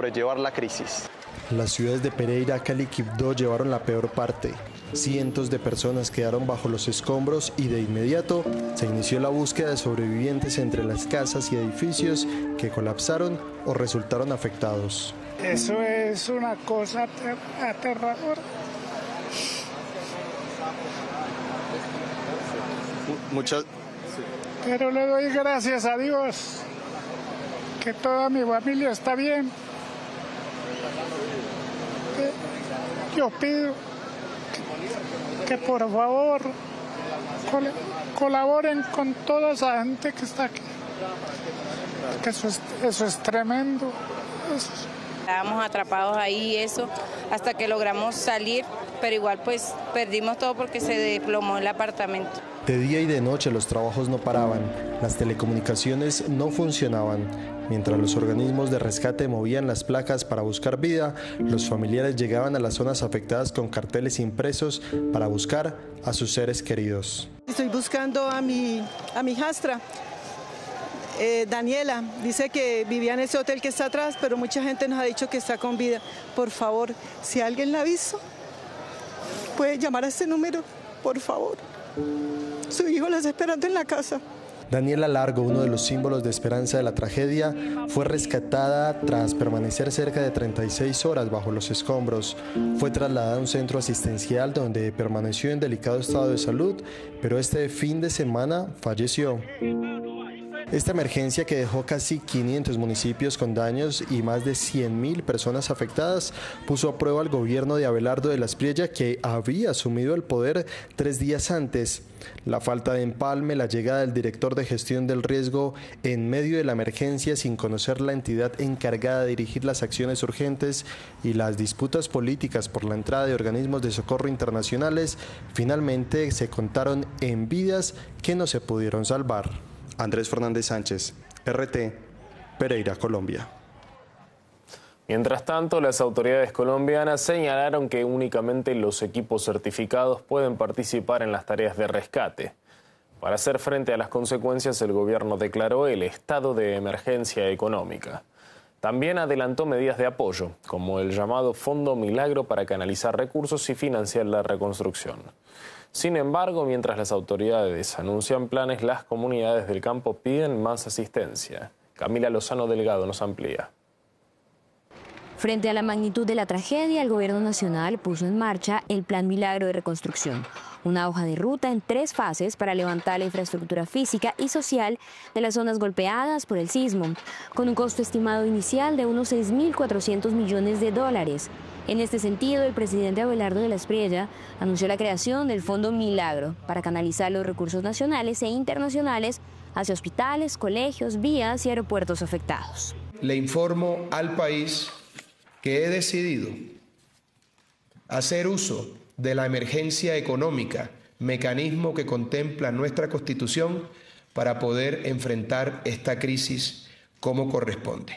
sobrellevar la crisis. Las ciudades de Pereira, Cali y Quibdó llevaron la peor parte. Cientos de personas quedaron bajo los escombros y de inmediato se inició la búsqueda de sobrevivientes entre las casas y edificios que colapsaron o resultaron afectados. Eso es una cosa aterradora. Pero le doy gracias a Dios que toda mi familia está bien. Yo pido que por favor colaboren con toda esa gente que está aquí. Que eso es tremendo. Estábamos atrapados ahí, eso, hasta que logramos salir, pero igual pues perdimos todo porque se desplomó el apartamento. De día y de noche los trabajos no paraban, las telecomunicaciones no funcionaban. Mientras los organismos de rescate movían las placas para buscar vida, los familiares llegaban a las zonas afectadas con carteles impresos para buscar a sus seres queridos. Estoy buscando a mi hijastra. Daniela dice que vivía en ese hotel que está atrás, pero mucha gente nos ha dicho que está con vida. Por favor, si alguien la ha visto, puede llamar a este número, por favor. Su hijo la está esperando en la casa. Daniela Largo, uno de los símbolos de esperanza de la tragedia, fue rescatada tras permanecer cerca de 36 horas bajo los escombros. Fue trasladada a un centro asistencial donde permaneció en delicado estado de salud, pero este fin de semana falleció. Esta emergencia, que dejó casi 500 municipios con daños y más de 100.000 personas afectadas, puso a prueba al gobierno de Abelardo de la Espriella, que había asumido el poder 3 días antes. La falta de empalme, la llegada del director de gestión del riesgo en medio de la emergencia sin conocer la entidad encargada de dirigir las acciones urgentes y las disputas políticas por la entrada de organismos de socorro internacionales, finalmente se contaron en vidas que no se pudieron salvar. Andrés Fernández Sánchez, RT, Pereira, Colombia. Mientras tanto, las autoridades colombianas señalaron que únicamente los equipos certificados pueden participar en las tareas de rescate. Para hacer frente a las consecuencias, el gobierno declaró el estado de emergencia económica. También adelantó medidas de apoyo, como el llamado Fondo Milagro para canalizar recursos y financiar la reconstrucción. Sin embargo, mientras las autoridades anuncian planes, las comunidades del campo piden más asistencia. Camila Lozano Delgado nos amplía. Frente a la magnitud de la tragedia, el gobierno nacional puso en marcha el Plan Milagro de Reconstrucción, una hoja de ruta en 3 fases para levantar la infraestructura física y social de las zonas golpeadas por el sismo, con un costo estimado inicial de unos 6.400 millones de dólares. En este sentido, el presidente Abelardo de la Espriella anunció la creación del Fondo Milagro para canalizar los recursos nacionales e internacionales hacia hospitales, colegios, vías y aeropuertos afectados. Le informo al país que he decidido hacer uso de la emergencia económica, mecanismo que contempla nuestra Constitución, para poder enfrentar esta crisis como corresponde.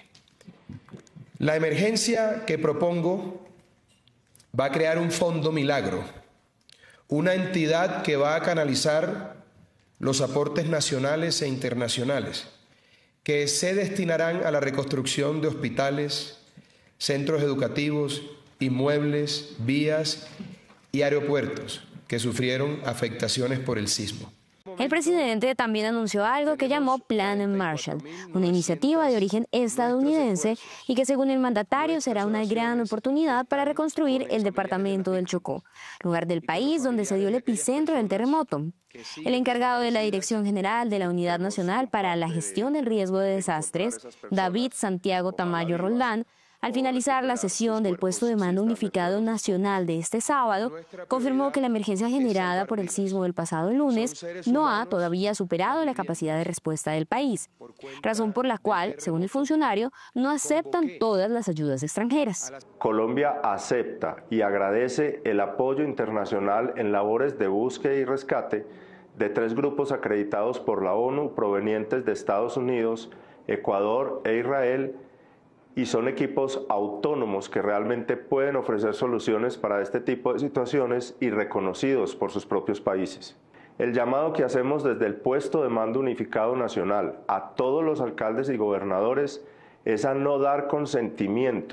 La emergencia que propongo va a crear un Fondo Milagro, una entidad que va a canalizar los aportes nacionales e internacionales, que se destinarán a la reconstrucción de hospitales, centros educativos, inmuebles, vías y aeropuertos que sufrieron afectaciones por el sismo. El presidente también anunció algo que llamó Plan Marshall, una iniciativa de origen estadounidense y que, según el mandatario, será una gran oportunidad para reconstruir el departamento del Chocó, lugar del país donde se dio el epicentro del terremoto. El encargado de la Dirección General de la Unidad Nacional para la Gestión del Riesgo de Desastres, David Santiago Tamayo Roldán, al finalizar la sesión del puesto de mando unificado nacional de este sábado, confirmó que la emergencia generada por el sismo del pasado lunes no ha todavía superado la capacidad de respuesta del país, razón por la cual, según el funcionario, no aceptan todas las ayudas extranjeras. Colombia acepta y agradece el apoyo internacional en labores de búsqueda y rescate de 3 grupos acreditados por la ONU provenientes de Estados Unidos, Ecuador e Israel, y son equipos autónomos que realmente pueden ofrecer soluciones para este tipo de situaciones y reconocidos por sus propios países. El llamado que hacemos desde el puesto de mando unificado nacional a todos los alcaldes y gobernadores es a no dar consentimiento